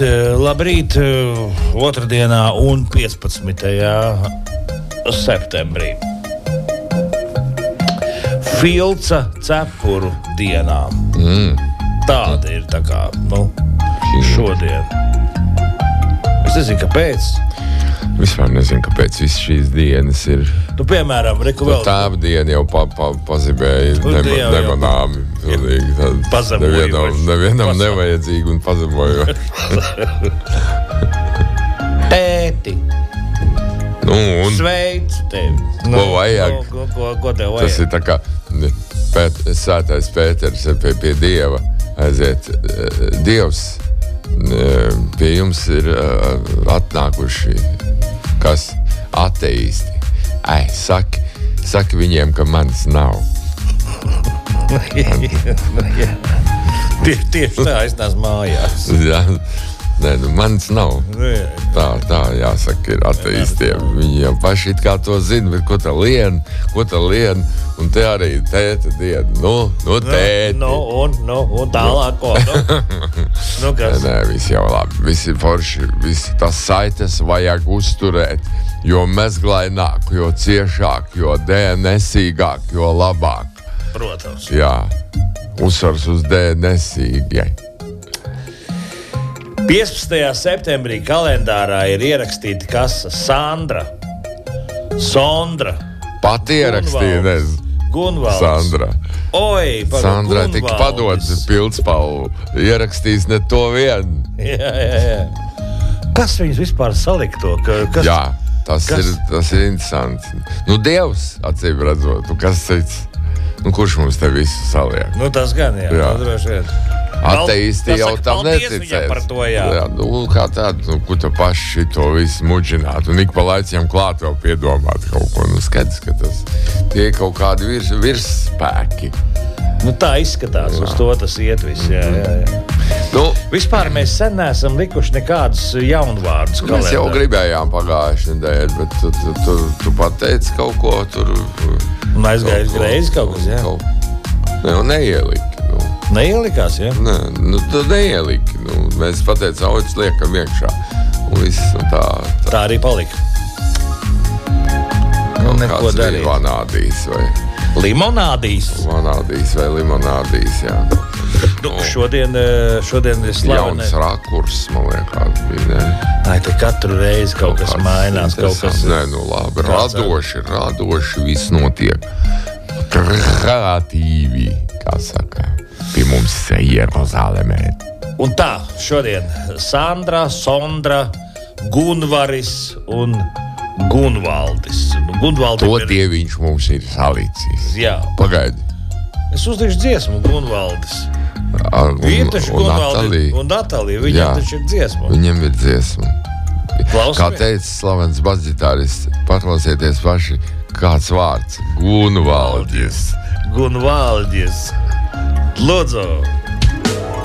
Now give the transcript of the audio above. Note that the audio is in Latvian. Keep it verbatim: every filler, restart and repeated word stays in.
Labrīt, otrdienā un piecpadsmitajā septembrī. Filca cepuru dienā. Mm. Tāda ir tā kā, nu, šodien. Es nezinu, kāpēc. Vispār nezinu, kāpēc visas šīs dienas ir. Nu, piemēram, reku vēl. Tēva diena jau pa, pa, pazibēja nema, jau, nemanāmi. Nevienam, nevienam nevajadzīgi un pazemoju. Tēti. Nu, un sveicu tevi. Ko Nu, vajag? Ko, ko, ko tev vajag? Tas ir tā kā pēt, svētais Pēters pie, pie Dieva aiziet. Dievs, pie jums ir atnākuši kas ateisti. Ai, saki, saki viņiem, ka manis nav. Tieši, tieši tā, es tās mājās. Jā, nē, nu, manis nav. Tā, tā jāsaka ir ateistiem. Viņi jau paši it kā to zina, bet ko tā lien, ko tā lien, un te arī tēta diena. Nu, nu tēti. Nu, un, nu, un tālāk ko, nu? Nu, kas? Nē, viss jau labi. Visi forši, visi tas saites vajag uzturēt, jo mezglaināk, jo ciešāk, jo dēnesīgāk, jo labāk. Protams. Jā, uzsvars uz dēnesīgai. piecpadsmitajā septembrī kalendārā ir ierakstīta kasa Sandra, Sondra, Pat ierakstīja, nezinu, Gunvalds. Sandra. Oi, par Sandrai tika Gunvaldis. padots pildspalvu. Ierakstījis ne to vienu. Jā, jā, jā. Kas viņus vispār salikto? Ka, kas, Jā, tas kas? ir, tas ir interesanti. Nu, Dievs, acīm redzot, nu, kas cits? Nu, kurš mums te visu saliek? Nu, tas gan, jā. Jā. Nu, droši vien. Ateisti jau saka, tam paldies neticēs. viņam par to, jā. jā nu, kā tādu, nu, kur tu paši šito visu muģināt. Un ik pa laiciem klāt vēl piedomāt kaut ko. Nu, skaidrs, ka tas tie kaut kādi virs, virsspēki. Nu, tā izskatās, jā. Uz to tas iet viss, jā, jā, jā. Nu, Vispār mēs sen neesam likuši nekādus jaunvārdus mēs jau kalendārā. gribējām pagājuši nedēļ, bet tu, tu, tu, tu pateici kaut ko tur. Un aizgājis greizi kaut kas, jā. Kaut, ne, un neieliki. Nu. Neielikās, jā? Nē, nu, tu neieliki. Nu, mēs pateicām, oķis liekam iekšā. Un viss, un tā. Tā, Tā arī palika. Nu, neko kāds darīt. bija vanādīs vai Limonādīs. vanādīs vai limonādīs, jā. Nu, šodien, eh, šodien ir slavenē. Jauns rakurs, man liekas, bija, ne? Ai, te katru reizi kaut kas kāds mainās, kaut kas. interesants. Nē, nu labi, Kāds, radoši, radoši viss notiek. Kreatīvi, kā saka, pie mums Jeruzālēmē. Un tā, šodien Sandra, Sondra, Gunvaris un Gunvaldis. Gunvaldim To ir... dieviņš mums ir salicis. Jā, Pagaidi. es uzlīšu dziesmu Gunvaldis. Ar- Un, Ir taču un Gunvaldi Natalija. un Natalija, viņam Jā. taču ir dziesma. Viņam ir dziesma. Klausamies. Kā teica slavens basģitārists, paklausieties paši, kāds vārds. Gunvaldis. Gunvaldis. Lūdzu.